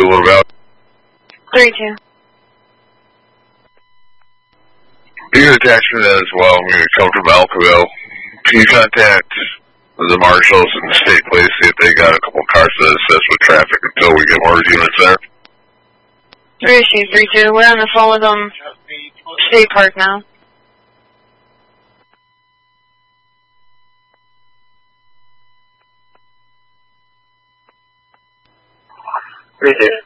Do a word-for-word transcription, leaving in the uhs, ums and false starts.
what about? three two. You can attach me that as well. I'm going to come from Alphaville. Can you contact the marshals and the state police, see if they got a couple cars to assist with traffic until we get more units there? three two, three two. We're on the phone with um, State Park now. three two.